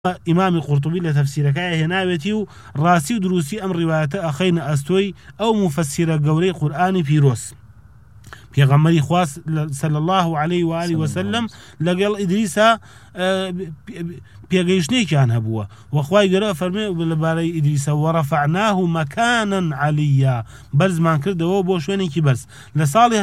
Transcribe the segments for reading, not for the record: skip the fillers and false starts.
إمام قرطبي لتفسير كايه هناويتي راسي ودروسي أم روايات أخين أستوي أو مفسر قوري قرآن في روس پیغمبری خواست صلی الله علیه و آله و سلم لقل إدریسا پیگەیشتنێکیان هەبووە وەخوای گەورە فەرمێ لەبارەی ئیدریسە وەڕەفعناه مەکانەن عەلییا بەرزمان کردەوە بۆ شوێنێکی بەرز لە ساڵی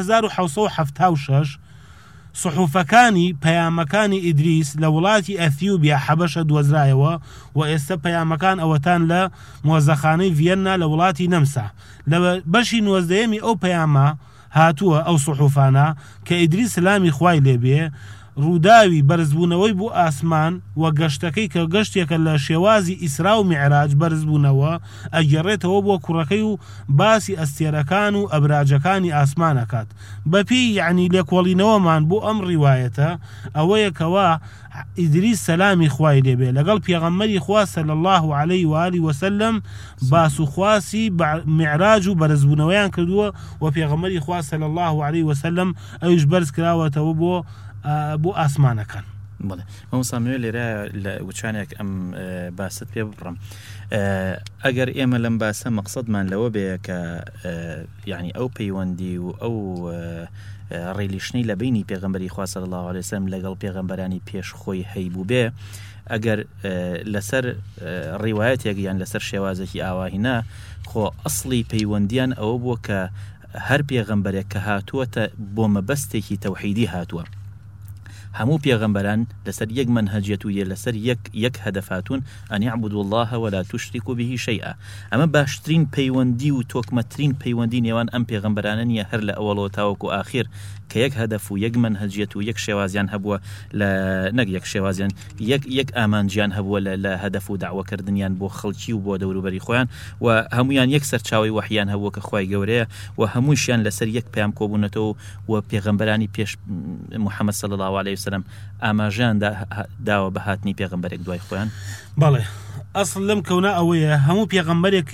1976 صحوفەکانی پەیامەکانی ئیدریس لە وڵاتی ئەثیوبیا حەبەشە دۆزرایەوە و ئێستا پەیامەکان ئەوەتان لە مۆزەخانەی ڤیەننا لە وڵاتی نەمسا لە بەشی 19یەمی ئەو پەیامە هاتووە ئەو صحوفانە کە ئیدریس سلامی خوای لێبێ ڕووداوی بەرزبوونەوەی بۆ ئاسمان و گەشتەکەی کە گەشتێکە لە شێوازی ئیسرا و میعراج بەرزبوونەوە ئەگەڕێتەوە بۆ کوڕەکەی و باسی ئەستێرەکان و ئەبراجەکانی ئاسمانەکات بەپێی یعنی لێکۆڵینەوەمان بۆ ئەم ڕیوایەتە ئەوەیە کەوا ئیدریس سەلامی خوای لێبێ لەگەڵ پێغەمبەری خوا صلی الله علیه و آله و سلم باس و خواسی میعراج و بەرزبوونەوەیان کردووە و پێغەمبەری خوا صلی الله علیه و سلم ئەویش بەرز کراوەتەوە بۆ ئاسمانەکان. بەڵێ مامۆستا لێرە لە وچانێک ئەم باست پێ بڕم ئەگەر ئێمە لەم باسە مەقسەدمان لەوە بێ کە یعنی ئەو پەیوەندی و ئەو ڕێلیشتنەی لە بینی پێغەمبەری خوا صلی الله علیه و سلم لەگەڵ پێغەمبەرانی پێش خۆی هەیبوو بێ ئەگەر لەسەر ڕیوایەتێک یان لەسەر شێوازێکی ئاواهینە خۆ ئەسڵی پەیوەندیان ئەوە بووە کە هەر پێغەمبەرێک کە هاتووەتە بۆ مەبەستێکی تەوحیدی هاتووە هەموو پێغەمبەران لەسەر یەک منهەجیەت و لەسەر یەک هەدەفاتون ئەن یعبدوا الله ولا تشركوا به شيئا ئەمە باشترین پەیوەندی و تۆکمەترین پەیوەندی نێوان ئەم پێغەمبەرانە نیە هەر لە ئەوڵەوە تاوەکو ئاخیر کە یەک هەدەف و یەک منهەجیەت و یەک شێوازیان هەبووە لە نەک یەک شێوازیان یەک ئامانجیان هەبووە لە هەدەف و داواکردنیان بۆ خەڵکی و بۆ دەوروبەری خۆیان و هەمویان یەک سەرچاوی وحیان هەبووە کە خوای گەورەیە و هەمووشیان لەسەر یەک پەیام کۆبوونەتەوە و پێغەمبەرانی پێش محەممەد صلی الله عليه وسلم ئاماژیان داوە بە هاتنی پێغەمبەرێک دوای خۆیان. بەڵێ ئەسڵ لەم کەونە ئەوەیە هەموو پێغەمبەرێک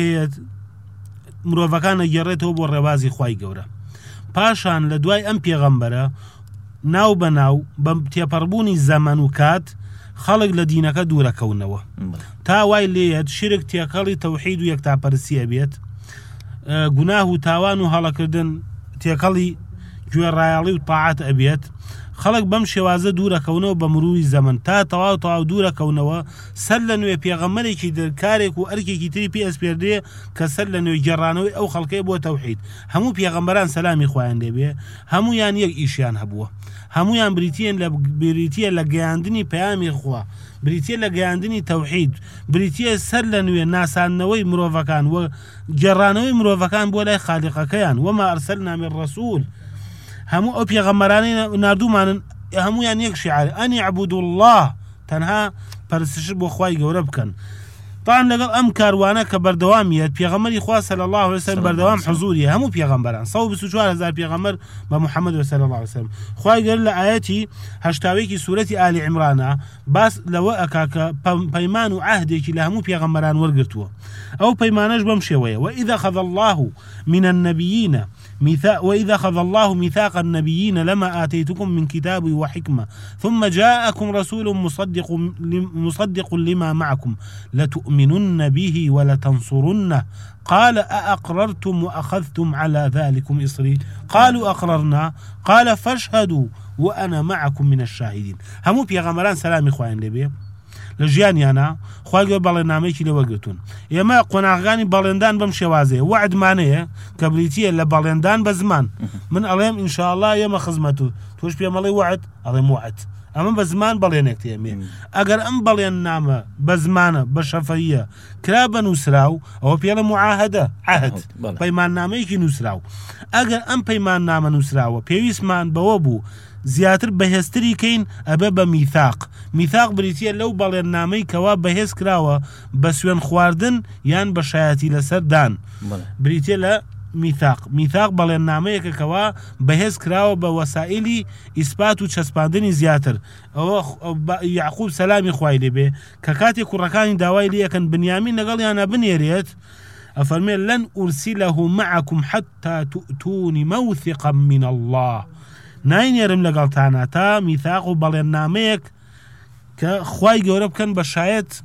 مرۆڤەکانە گەڕێتەوە بۆ ڕێوازی خوای گەورە پاشان لە دوای ئەم پێغەمبەرە ناو بە ناو بە تێپەڕبوونی زەمەن و کات خەڵک لە دینەکە دوورەکەونەوە تا وای لێیەت شرک تێکەڵی تەوحید و یەکتاپەرستیە بێت گوناه و تاوان و هەڵەکردن تێکەڵی گوێڕایەڵی و تاعات ئەبێت خەڵک بەم شێوازە دوورەکەونەوە بە مروری زەمن تا تەواو دوورەکەونەوە سەر لە نوێ پێغەمبەرێکی کارێک و ئەرکێکی تری پێ ئەسپێردێ کە سەر لە نوێ گێڕانەوەی ئەو خەڵکەی بۆ تەوحید هەموو پێغەمبەران سەلامی خوایان لێبێ هەمویان یەک ئیشیان هەبووە هەمویان بریتیە لە گەیاندنی پەیامی خوا بریتیە لە گەیاندنی تەوحید بریتیە سەر لە نوێ ناسانەوەی مرۆڤەکان و گێڕانەوەی مرۆڤەکان بۆ لای خالیقەکەیان وما ئەرسەلنا من ڕەسوول هەموو ئەو پێغەمبەرانی ناردوومانن هەمویان یەک شیعار ئەن یعبودوا الله تەنها پەرستش بۆ خوای گەورە بکەن طبعا لەگەڵ ئەم کاروانە کە بەردەوامیەت پێغەمبەری خوا صلی الله علیه وسلم بەردەوام حضوری هەموو پێغەمبەران 124,000 پێغەمبەر بە محەممەد صلی الله علیه وسلم خوای گەورە لە ئاەتی هەشتاوێکی سوورەتی ئالی عیمرانە باس لەوە ئەکا کە پەیمان و عەهدێکی لە هەموو پێغەمبەران وەرگرتووە ئەو پەیمانەش بەم شێوەیە وإذا أخذ الله من النبيين وإذا أخذ الله ميثاق النبيين لما آتيتكم من كتاب وحكمة ثم جاءكم رسول مصدق لما معكم لتؤمنن به ولتنصرنه قال أأقررتم وأخذتم على ذلكم إصري قالوا أقررنا قال فاشهدوا وأنا معكم من الشاهدين همو بيغمران سلامي خوين لبيه لە ژیانیانە خوای گەورە بەڵێنامەیەکی لێوەرگرتوون ئێمە قۆناغەکانی بەڵێندان بەم شێوازەیە وعدمانەیە کە بریتیە لە بەڵێندان بە زمان من ئەڵێم ئینشاءالله ئێمە خزمەت و تۆش پێم ئەڵێ وعد ئەڵێم وعد ئەمە بە زمان بەڵێنێک تێمێ ئەگەر ئەم بەڵێننامە بە زمانە بە شەفەیە کرا بە نووسراو ئەوە پێڵە معاهدە عەهد پەیماننامەیەکی نووسراو ئەگەر ئەم پەیماننامە نووسراوە پێویستمان بەوە بوو زیاتر بەهێزتری کەین ئەبێ بە میثاق بریتیە لەو بەڵێننامەی کەوا بەهێز کراوە بە سوێن خواردن یان بە شایەتی لەسەر دان بریتیە لە میثاق بەڵێننامەیەکە کەوا بەهێز کراوە بە وەسائلی ئیسپات و چەسپاندنی زیاتر ئەوە یعقوب سەلامی خوای لێبێ کە کاتێک کوڕەکانی داوای لێەکەن بنیامین لەگەڵیانە بنێرێت ئەفەرمێ لەن ئورسیلەه معەکم حەتتا تؤتونی مەوثقا من الله ناینێرم لەگەڵتانە تا میثاق و بەڵێننامەیەک کە خوای گەورە بکەن بە شایەت